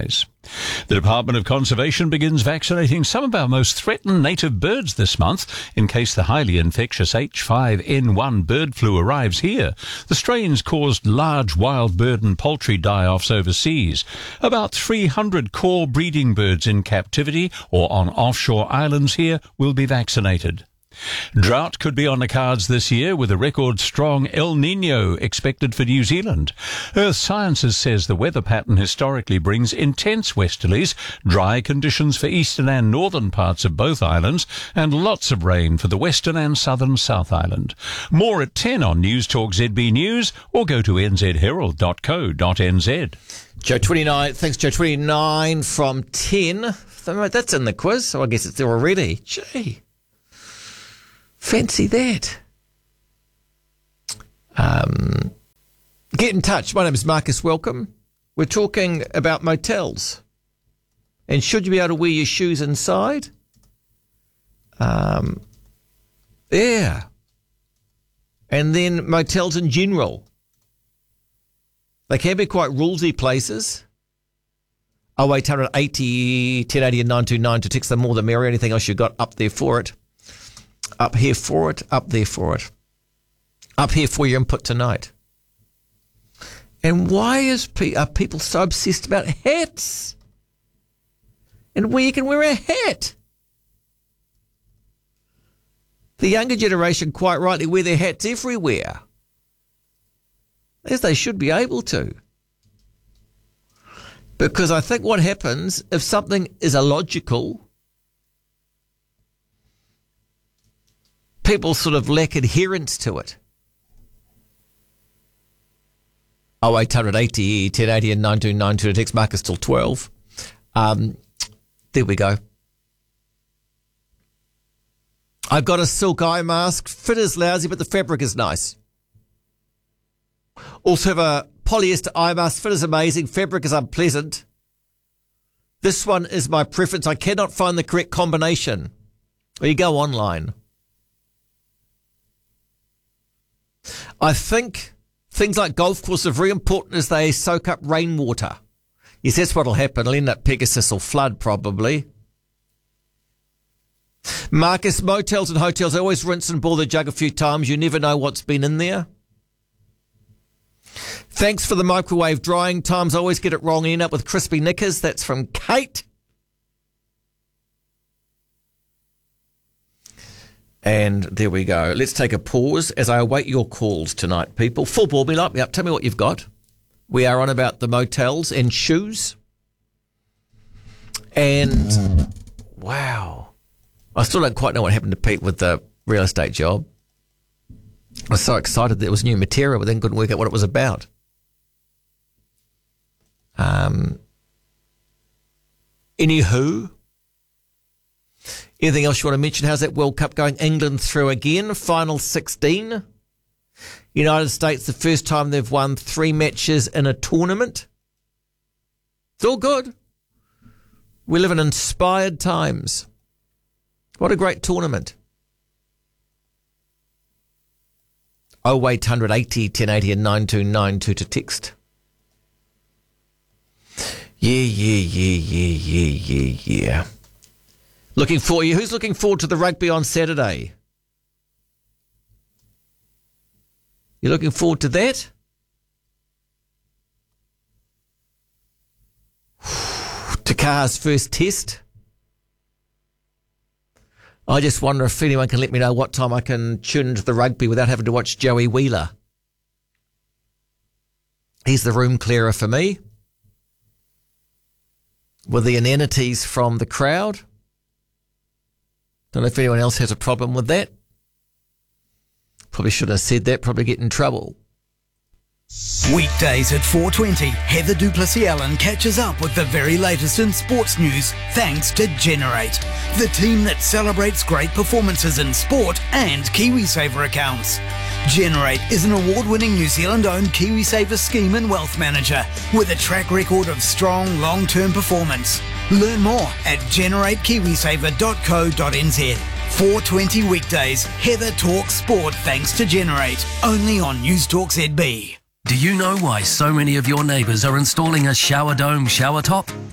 skies. The Department of Conservation begins vaccinating some of our most threatened native birds this month in case the highly infectious H5N1 bird flu arrives here. The strains caused large wild bird and poultry die-offs overseas. About 300 core breeding birds in captivity or on offshore islands here will be vaccinated. Drought could be on the cards this year with a record-strong El Niño expected for New Zealand. Earth Sciences says the weather pattern historically brings intense westerlies, dry conditions for eastern and northern parts of both islands, and lots of rain for the western and southern South Island. More at 10 on News Talk ZB News or go to nzherald.co.nz. Joe 29, thanks Joe 29 from 10. That's in the quiz, so I guess it's there already. Gee. Fancy that. Get in touch. My name is Marcus Welcome. We're talking about motels. And should you be able to wear your shoes inside? Yeah. And then motels in general. They can be quite rulesy places. 0800 80 1080 and 929 to text them more the merrier. Anything else you got up there for it? Up here for it, up there for it. Up here for your input tonight. And why are people so obsessed about hats? And where you can wear a hat? The younger generation quite rightly wear their hats everywhere. As they should be able to. Because I think what happens, if something is illogical, people sort of lack adherence to it. 0800 80 1080 and 9292 to text Marcus till 12. There we go. I've got a silk eye mask. Fit is lousy, but the fabric is nice. Also have a polyester eye mask. Fit is amazing. Fabric is unpleasant. This one is my preference. I cannot find the correct combination. Well, you go online. I think things like golf courses are very important as they soak up rainwater. Yes, that's what will happen. It'll end up Pegasus or flood probably. Marcus, motels and hotels always rinse and boil the jug a few times. You never know what's been in there. Thanks for the microwave drying times. I always get it wrong and end up with crispy knickers. That's from Kate. And there we go. Let's take a pause as I await your calls tonight, people. Full ball, me light me up. Tell me what you've got. We are on about the motels and shoes. And, wow. I still don't quite know what happened to Pete with the real estate job. I was so excited that it was new material, but then couldn't work out what it was about. Anywho. Anything else you want to mention? How's that World Cup going? England through again. Final 16. United States, the first time they've won 3 matches in a tournament. It's all good. We live in inspired times. What a great tournament. 0800 80 1080 and 9292 to text. Yeah. Looking for you. Who's looking forward to the rugby on Saturday? You looking forward to that? Takar's first test. I just wonder if anyone can let me know what time I can tune into the rugby without having to watch Joey Wheeler. He's the room clearer for me. With the inanities from the crowd. Don't know if anyone else has a problem with that. Probably shouldn't have said that. Probably get in trouble. Weekdays at 4:20, Heather Duplessis-Allen catches up with the very latest in sports news thanks to Generate, the team that celebrates great performances in sport and KiwiSaver accounts. Generate is an award-winning New Zealand-owned KiwiSaver scheme and wealth manager with a track record of strong long-term performance. Learn more at generatekiwisaver.co.nz. 4:20 weekdays, Heather talks sport thanks to Generate, only on News Talk ZB. Do you know why so many of your neighbours are installing a shower dome shower top?